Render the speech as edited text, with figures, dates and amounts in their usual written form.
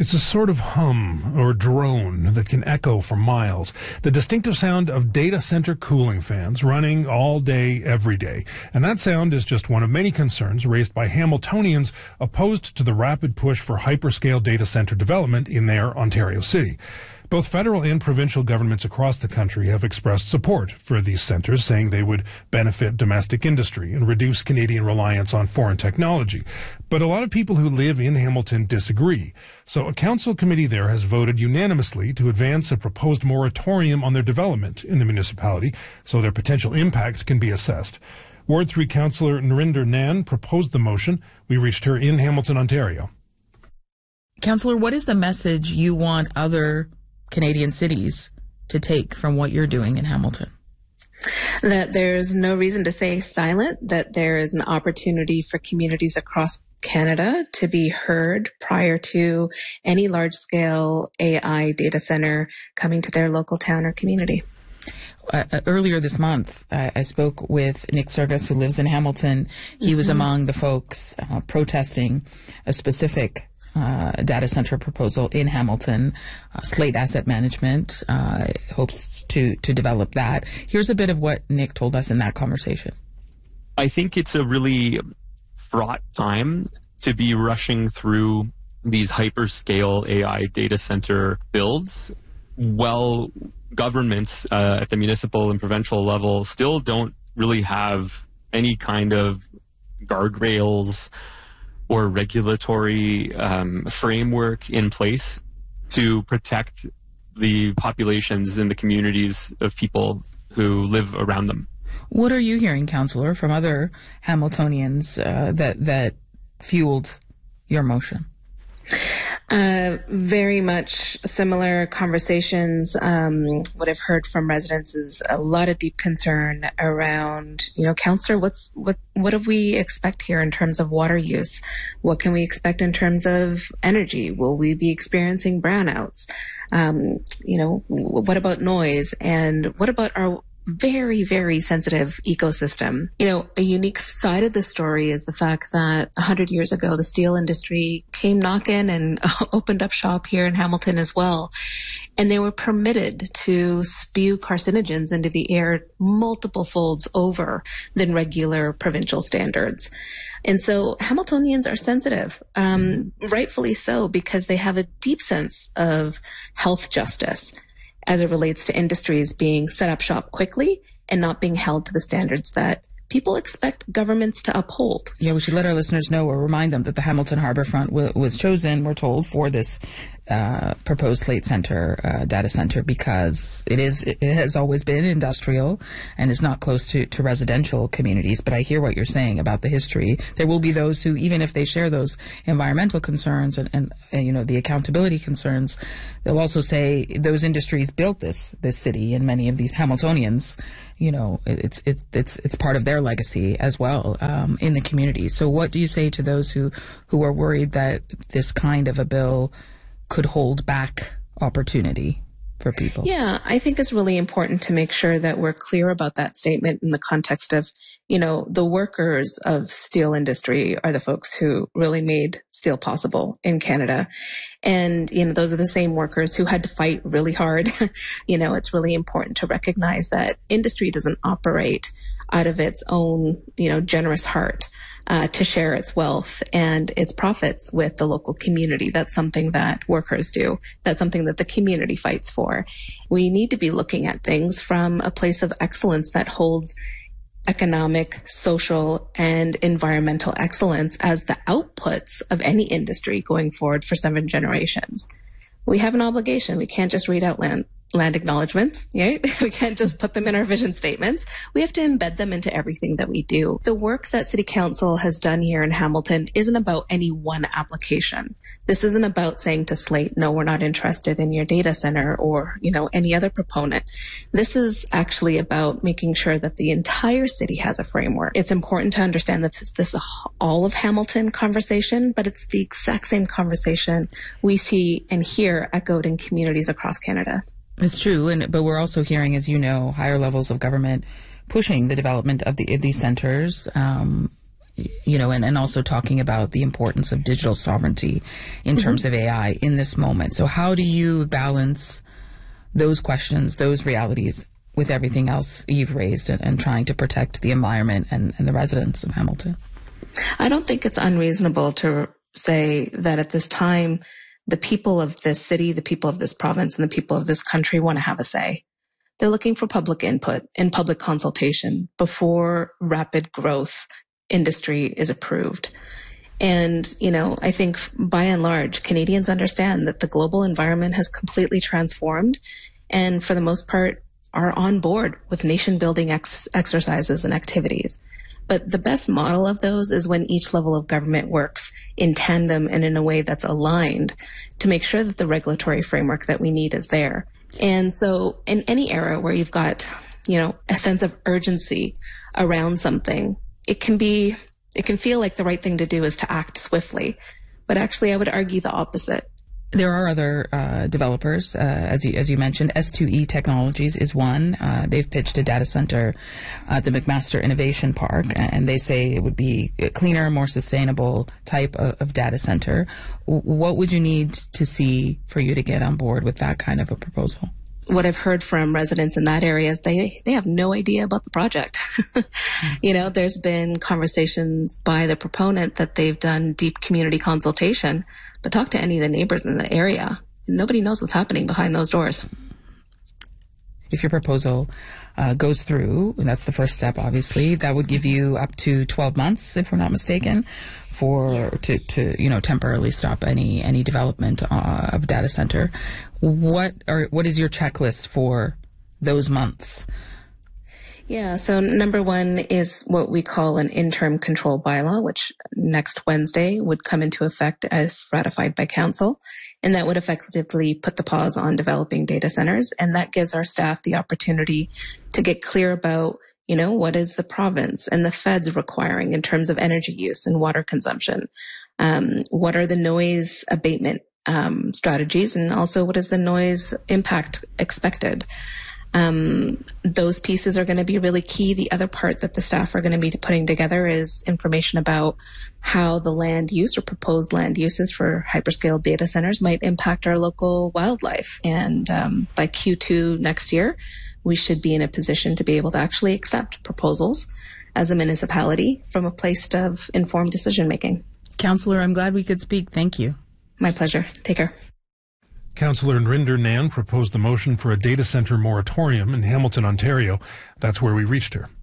It's a sort of hum or drone that can echo for miles. The distinctive sound of data center cooling fans running all day, every day. And that sound is just one of many concerns raised by Hamiltonians opposed to the rapid push for hyperscale data center development in their Ontario city. Both federal and provincial governments across the country have expressed support for these centers, saying they would benefit domestic industry and reduce Canadian reliance on foreign technology. But a lot of people who live in Hamilton disagree. So a council committee there has voted unanimously to advance a proposed moratorium on their development in the municipality so their potential impact can be assessed. Ward 3 Councillor Narinder Nan proposed the motion. We reached her in Hamilton, Ontario. Councillor, what is the message you want other Canadian cities to take from what you're doing in Hamilton? That there's no reason to stay silent, that there is an opportunity for communities across Canada to be heard prior to any large-scale AI data center coming to their local town or community. Earlier this month, I spoke with Nick Sergas, who lives in Hamilton. He was among the folks protesting a specific data center proposal in Hamilton. Slate Asset Management hopes to develop that. Here's a bit of what Nick told us in that conversation. I think it's a really fraught time to be rushing through these hyperscale AI data center builds. Well, governments at the municipal and provincial level still don't really have any kind of guardrails or regulatory framework in place to protect the populations and the communities of people who live around them. What are you hearing, Councillor, from other Hamiltonians that fueled your motion? Very much similar conversations. What I've heard from residents is a lot of deep concern around, Councillor, what do we expect here in terms of water use? What can we expect in terms of energy? Will we be experiencing brownouts? What about noise? And what about our very, very sensitive ecosystem? A unique side of the story is the fact that 100 years ago, the steel industry came knocking and opened up shop here in Hamilton as well. And they were permitted to spew carcinogens into the air multiple folds over than regular provincial standards. And so Hamiltonians are sensitive, rightfully so, because they have a deep sense of health justice as it relates to industries being set up shop quickly and not being held to the standards that people expect governments to uphold. Yeah, we should let our listeners know or remind them that the Hamilton Harbourfront was chosen, we're told, for this proposed Slate Center data center because it has always been industrial and is not close to residential communities. But I hear what you're saying about the history. There will be those who, even if they share those environmental concerns and the accountability concerns, they'll also say those industries built this city, and many of these Hamiltonians, it's part of their legacy as well in the community. So what do you say to those who are worried that this kind of a bill could hold back opportunity for people? Yeah, I think it's really important to make sure that we're clear about that statement in the context of, the workers of steel industry are the folks who really made steel possible in Canada. And, those are the same workers who had to fight really hard. It's really important to recognize that industry doesn't operate out of its own, generous heart. To share its wealth and its profits with the local community. That's something that workers do. That's something that the community fights for. We need to be looking at things from a place of excellence that holds economic, social, and environmental excellence as the outputs of any industry going forward for 7 generations. We have an obligation. We can't just read out land acknowledgements, right? We can't just put them in our vision statements. We have to embed them into everything that we do. The work that City Council has done here in Hamilton isn't about any one application. This isn't about saying to Slate, no, we're not interested in your data center or, any other proponent. This is actually about making sure that the entire city has a framework. It's important to understand that this is all of Hamilton conversation, but it's the exact same conversation we see and hear echoed in communities across Canada. It's true, but we're also hearing, as you know, higher levels of government pushing the development of these centers. and also talking about the importance of digital sovereignty in terms of AI in this moment. So how do you balance those questions, those realities, with everything else you've raised and trying to protect the environment and the residents of Hamilton? I don't think it's unreasonable to say that at this time, the people of this city, the people of this province, and the people of this country want to have a say. They're looking for public input and public consultation before rapid growth industry is approved. And, I think by and large, Canadians understand that the global environment has completely transformed and for the most part are on board with nation building exercises and activities. But the best model of those is when each level of government works in tandem and in a way that's aligned to make sure that the regulatory framework that we need is there. And so in any era where you've got, a sense of urgency around something, it can feel like the right thing to do is to act swiftly. But actually, I would argue the opposite. There are other developers, as you mentioned. S2E Technologies is one. They've pitched a data center at the McMaster Innovation Park, and they say it would be a cleaner, more sustainable type of data center. What would you need to see for you to get on board with that kind of a proposal? What I've heard from residents in that area is they have no idea about the project. There's been conversations by the proponent that they've done deep community consultation, but talk to any of the neighbors in the area. Nobody knows what's happening behind those doors. If your proposal goes through, and that's the first step, obviously, that would give you up to 12 months, if we're not mistaken, to temporarily stop any development of data center. What is your checklist for those months? Yeah, so number one is what we call an interim control bylaw, which next Wednesday would come into effect as ratified by council. And that would effectively put the pause on developing data centers. And that gives our staff the opportunity to get clear about, what is the province and the feds requiring in terms of energy use and water consumption? What are the noise abatement strategies? And also, what is the noise impact expected? Those pieces are going to be really key. The other part that the staff are going to be putting together is information about how the land use or proposed land uses for hyperscale data centers might impact our local wildlife. And by Q2 next year, we should be in a position to be able to actually accept proposals as a municipality from a place of informed decision making. Councillor, I'm glad we could speak. Thank you. My pleasure. Take care. Councillor Nrinder Nann proposed the motion for a data center moratorium in Hamilton, Ontario. That's where we reached her.